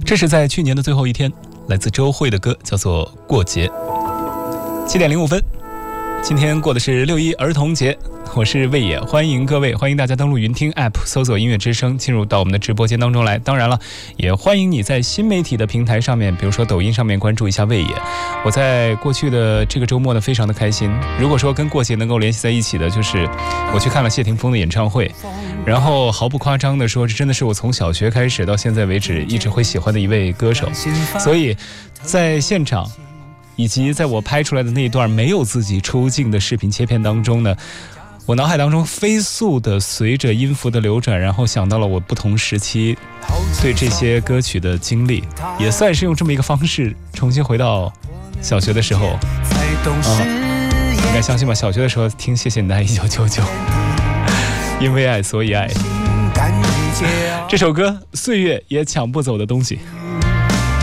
这是在去年的最后一天，来自周蕙的歌，叫做《过节》。7点05分，今天过的是6·1儿童节。我是魏野，欢迎各位，欢迎大家登录云听 App 搜索音乐之声，进入到我们的直播间当中来。当然了，也欢迎你在新媒体的平台上面，比如说抖音上面关注一下魏野。我在过去的这个周末呢，非常的开心。如果说跟过节能够联系在一起的，就是我去看了谢霆锋的演唱会，然后毫不夸张的说，这真的是我从小学开始到现在为止一直会喜欢的一位歌手。所以在现场以及在我拍出来的那一段没有自己出镜的视频切片当中呢，我脑海当中飞速的随着音符的流转，然后想到了我不同时期对这些歌曲的经历，也算是用这么一个方式重新回到小学的时候。应该相信吧，小学的时候听谢谢你的爱1999，因为爱所以爱，这首歌岁月也抢不走的东西。